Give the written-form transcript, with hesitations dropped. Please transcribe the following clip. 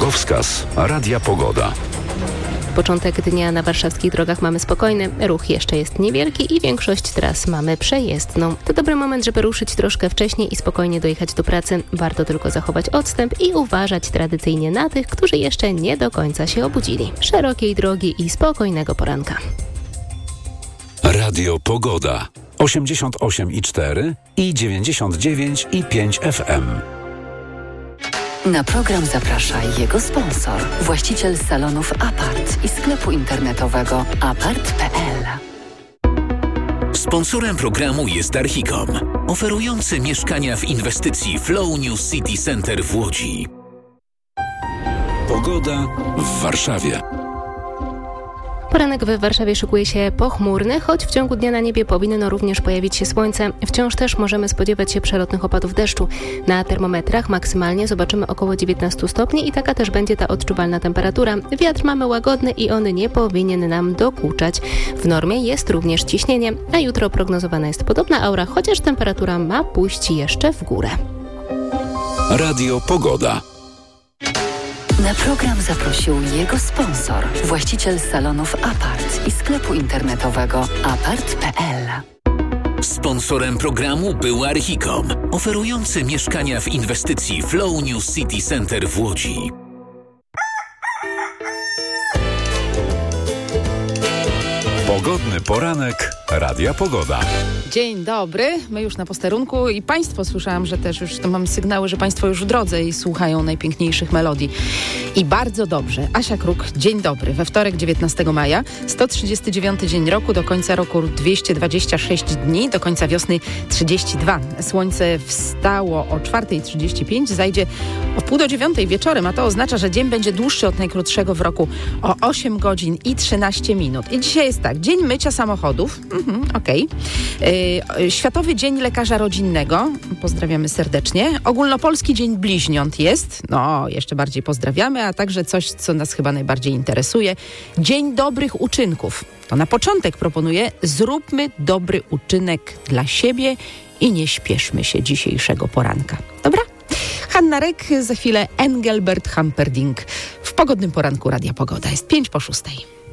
Drogowskaz Radia Pogoda. Początek dnia na warszawskich drogach mamy spokojny, ruch jeszcze jest niewielki i większość tras mamy przejezdną. To dobry moment, żeby ruszyć troszkę wcześniej i spokojnie dojechać do pracy. Warto tylko zachować odstęp i uważać tradycyjnie na tych, którzy jeszcze nie do końca się obudzili. Szerokiej drogi i spokojnego poranka. Radio Pogoda 88,4 i 99,5 FM. Na program zaprasza jego sponsor, właściciel salonów Apart i sklepu internetowego apart.pl. Sponsorem programu jest Archicom, oferujący mieszkania w inwestycji Flow New City Center w Łodzi. Pogoda w Warszawie. Poranek w Warszawie szykuje się pochmurny, choć w ciągu dnia na niebie powinno również pojawić się słońce. Wciąż też możemy spodziewać się przelotnych opadów deszczu. Na termometrach maksymalnie zobaczymy około 19 stopni i taka też będzie ta odczuwalna temperatura. Wiatr mamy łagodny i on nie powinien nam dokuczać. W normie jest również ciśnienie, a jutro prognozowana jest podobna aura, chociaż temperatura ma pójść jeszcze w górę. Radio Pogoda. Na program zaprosił jego sponsor, właściciel salonów Apart i sklepu internetowego apart.pl. Sponsorem programu był Archicom, oferujący mieszkania w inwestycji Flow New City Center w Łodzi. Pogodny poranek Radia Pogoda. Dzień dobry, my już na posterunku i Państwo, słyszałam, że też już mam sygnały, że Państwo już w drodze i słuchają najpiękniejszych melodii. I bardzo dobrze. Asia Kruk, dzień dobry. We wtorek 19 maja, 139 dzień roku, do końca roku 226 dni, do końca wiosny 32. Słońce wstało o 4:35, zajdzie o 8:30 wieczorem, a to oznacza, że dzień będzie dłuższy od najkrótszego w roku o 8 godzin i 13 minut. I dzisiaj jest tak, dzień mycia samochodów, okej. Światowy Dzień Lekarza Rodzinnego, pozdrawiamy serdecznie. Ogólnopolski Dzień Bliźniąt jest, no jeszcze bardziej pozdrawiamy, a także coś, co nas chyba najbardziej interesuje, Dzień Dobrych Uczynków. To na początek proponuję, zróbmy dobry uczynek dla siebie i nie śpieszmy się dzisiejszego poranka. Dobra? Hanna Rek, za chwilę Engelbert Humperdinck w pogodnym poranku Radia Pogoda. Jest 5:06.